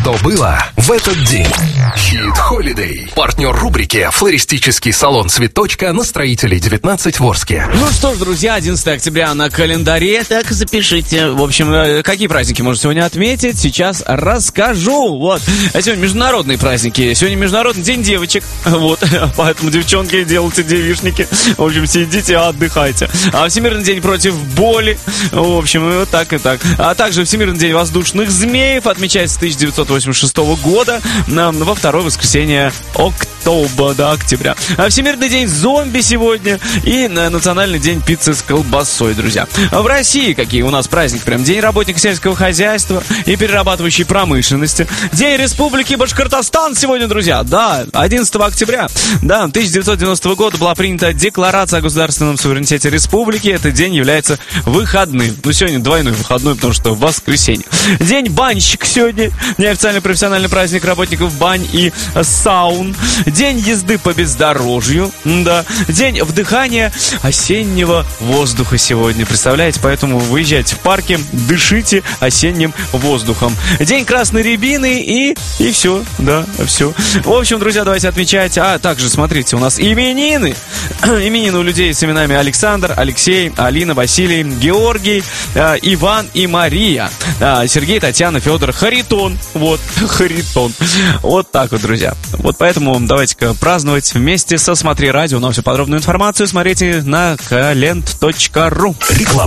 что было в этот день. Hit Holiday. Партнер рубрики «Флористический салон Цветочка» на Строителей 19 в Орске. Ну что ж, друзья, 11 октября на календаре. Так, запишите. В общем, какие праздники можно сегодня отметить? Сейчас расскажу. Вот. А сегодня международные праздники. Сегодня Международный день девочек. Вот. Поэтому, девчонки, делайте девичники. В общем, сидите, отдыхайте. А Всемирный день против боли. В общем, вот так и так. А также Всемирный день воздушных змеев отмечается с 1986 года во второе воскресенье октября. А Всемирный день зомби сегодня и Национальный день пиццы с колбасой, друзья. В России какие у нас праздники? Прям День работника сельского хозяйства и перерабатывающей промышленности. День Республики Башкортостан сегодня, друзья. Да, 11 октября. Да, 1990 года была принята Декларация о государственном суверенитете республики. Этот день является выходным. Ну, сегодня двойной выходной, потому что воскресенье. День банщик сегодня. Неофициальный профессиональный праздник работников бань и саун. День езды по бездорожью. Да. День вдыхания осеннего воздуха сегодня. Представляете? Поэтому выезжайте в парки, дышите осенним воздухом. День красной рябины и все. Да, все. В общем, друзья, давайте отмечать. А также, смотрите, у нас именины. Именины у людей с именами Александр, Алексей, Алина, Василий, Георгий, Иван и Мария. Сергей, Татьяна, Федор, Харитон. Вот, Харитон. Вот так вот, друзья. Вот поэтому давайте-ка праздновать вместе со Смотри Радио. На всю подробную информацию смотрите на kalend.ru.